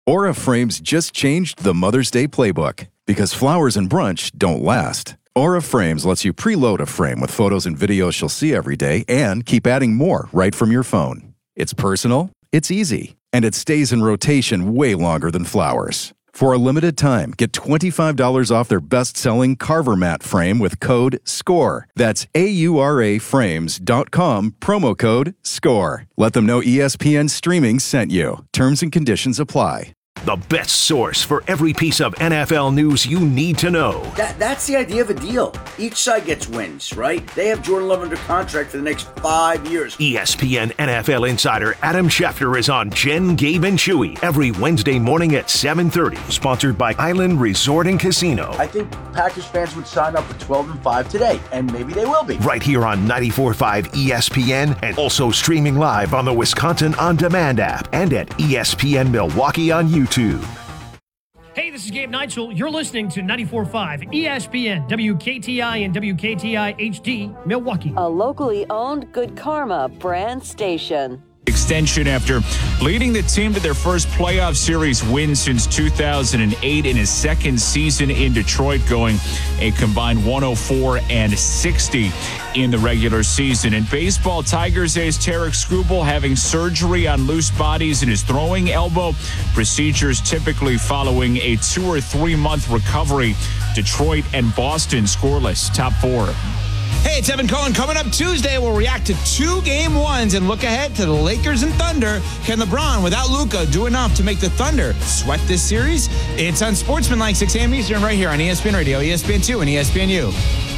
Aura Frames just changed the Mother's Day playbook because flowers and brunch don't last. Aura Frames lets you preload a frame with photos and videos she'll see every day and keep adding more right from your phone. It's personal, it's easy, and it stays in rotation way longer than flowers. For a limited time, get $25 off their best-selling Carver Mat frame with code SCORE. That's AURAFrames.com, promo code SCORE. Let them know ESPN Streaming sent you. Terms and conditions apply. The best source for every piece of NFL news you need to know. That's the idea of a deal. Each side gets wins, right? They have Jordan Love under contract for the next 5 years. ESPN NFL insider Adam Schefter is on Jen, Gabe, and Chewy every Wednesday morning at 7:30. Sponsored by Island Resort and Casino. I think Packers fans would sign up for 12-5 today, and maybe they will be. Right here on 94.5 ESPN, and also streaming live on the Wisconsin On Demand app and at ESPN Milwaukee on YouTube. Hey, this is Gabe Neitzel. You're listening to 94.5 ESPN, WKTI and WKTI HD, Milwaukee. A locally owned Good Karma brand station. Extension after leading the team to their first playoff series win since 2008 in his second season in Detroit, going a combined 104-60 in the regular season. In baseball, Tigers ace Tarek Skubal having surgery on loose bodies in his throwing elbow. Procedures typically following a 2 or 3 month recovery. Detroit and Boston scoreless. Top 4. Hey, it's Evan Cohen. Coming up Tuesday, we'll react to 2 Game 1s and look ahead to the Lakers and Thunder. Can LeBron, without Luka, do enough to make the Thunder sweat this series? It's on Sportsmanlike, 6 a.m. Eastern, right here on ESPN Radio, ESPN2, and ESPNU.